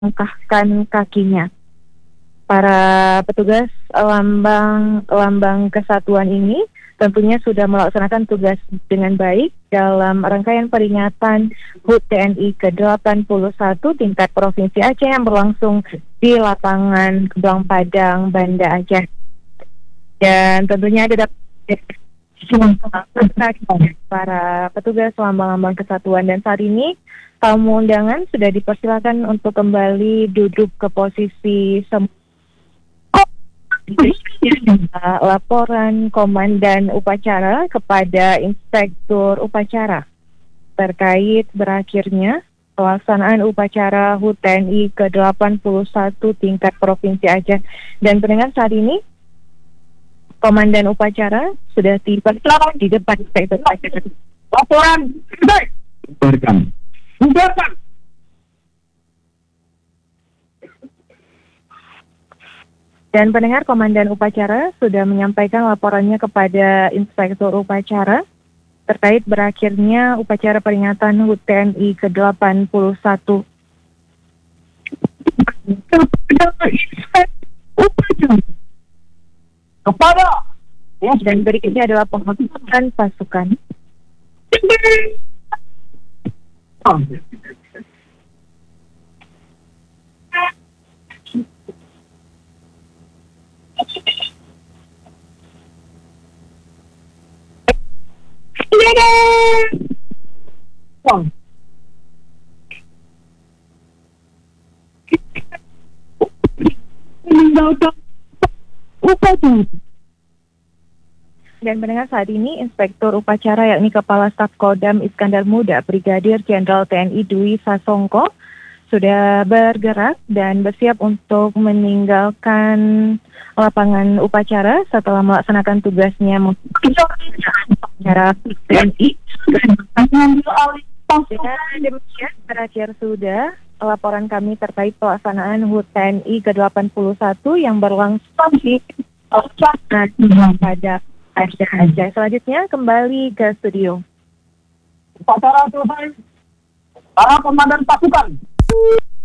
melangkahkan kakinya. Para petugas lambang kesatuan ini tentunya sudah melaksanakan tugas dengan baik dalam rangkaian peringatan HUT TNI ke-81 tingkat Provinsi Aceh yang berlangsung di lapangan Kebang Padang, Banda Aceh. Dan tentunya ada para petugas lambang-lambang kesatuan, dan saat ini tamu undangan sudah dipersilakan untuk kembali duduk ke posisi laporan Komandan Upacara kepada Inspektur Upacara terkait berakhirnya pelaksanaan upacara HUT TNI ke-81 tingkat Provinsi Aceh. Dan pendengar, saat ini Komandan Upacara sudah tiba di depan Inspektur Upacara. Laporan, Bubarkan. Dan pendengar, Komandan Upacara sudah menyampaikan laporannya kepada Inspektur Upacara terkait berakhirnya upacara peringatan HUT TNI ke-81. Kepada Dan berikutnya adalah penghormatan pasukan. meninggalkan upacara. Dan mendengar, saat ini Inspektur Upacara yakni Kepala Staf Kodam Iskandar Muda Brigadir Jenderal TNI Dwi Sasongko sudah bergerak dan bersiap untuk meninggalkan lapangan upacara setelah melaksanakan tugasnya upacara TNI. Dengan demikian berakhir sudah laporan kami terkait pelaksanaan HUT TNI ke-81 yang berlangsung di pada Aceh. Selanjutnya kembali ke studio. Upacara selesai. Para komandan pasukan